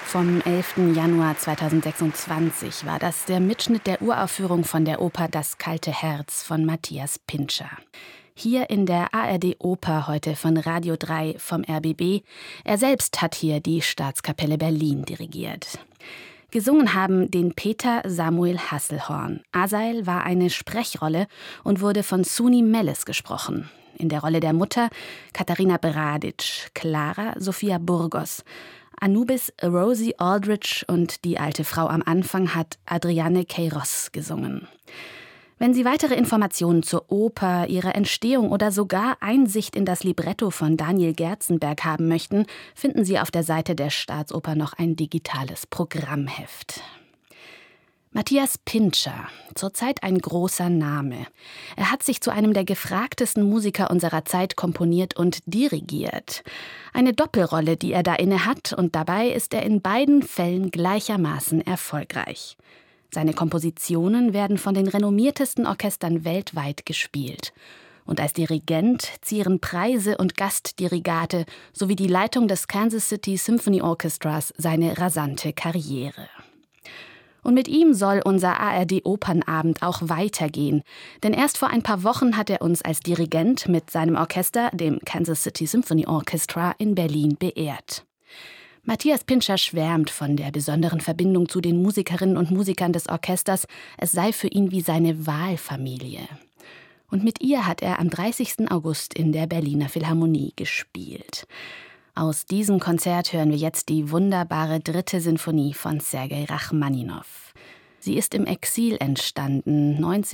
Vom 11. Januar 2026 war das der Mitschnitt der Uraufführung von der Oper Das kalte Herz von Matthias Pintscher. Hier in der ARD-Oper heute von Radio 3 vom RBB. Er selbst hat hier die Staatskapelle Berlin dirigiert. Gesungen haben den Peter Samuel Hasselhorn. Asael war eine Sprechrolle und wurde von Suni Melles gesprochen. In der Rolle der Mutter Katharina Bradic, Clara Sophia Burgos. Anubis Rosie Aldrich und die alte Frau am Anfang hat Adriane Queiroz gesungen. Wenn Sie weitere Informationen zur Oper, ihrer Entstehung oder sogar Einsicht in das Libretto von Daniel Gerzenberg haben möchten, finden Sie auf der Seite der Staatsoper noch ein digitales Programmheft. Matthias Pintscher, zurzeit ein großer Name. Er hat sich zu einem der gefragtesten Musiker unserer Zeit komponiert und dirigiert. Eine Doppelrolle, die er da inne hat, und dabei ist er in beiden Fällen gleichermaßen erfolgreich. Seine Kompositionen werden von den renommiertesten Orchestern weltweit gespielt. Und als Dirigent zieren Preise und Gastdirigate sowie die Leitung des Kansas City Symphony Orchestras seine rasante Karriere. Und mit ihm soll unser ARD-Opernabend auch weitergehen. Denn erst vor ein paar Wochen hat er uns als Dirigent mit seinem Orchester, dem Kansas City Symphony Orchestra, in Berlin beehrt. Matthias Pintscher schwärmt von der besonderen Verbindung zu den Musikerinnen und Musikern des Orchesters. Es sei für ihn wie seine Wahlfamilie. Und mit ihr hat er am 30. August in der Berliner Philharmonie gespielt. Aus diesem Konzert hören wir jetzt die wunderbare 3. Sinfonie von Sergei Rachmaninow. Sie ist im Exil entstanden,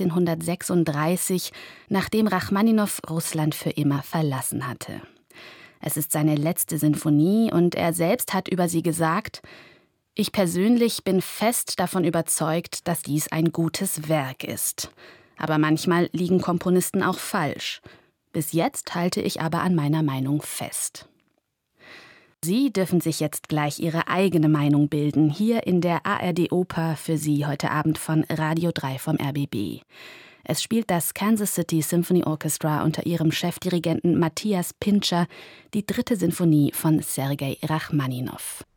1936, nachdem Rachmaninow Russland für immer verlassen hatte. Es ist seine letzte Sinfonie und er selbst hat über sie gesagt: Ich persönlich bin fest davon überzeugt, dass dies ein gutes Werk ist. Aber manchmal liegen Komponisten auch falsch. Bis jetzt halte ich aber an meiner Meinung fest. Sie dürfen sich jetzt gleich Ihre eigene Meinung bilden, hier in der ARD-Oper für Sie heute Abend von Radio 3 vom RBB. Es spielt das Kansas City Symphony Orchestra unter ihrem Chefdirigenten Matthias Pintscher die 3. Sinfonie von Sergei Rachmaninow.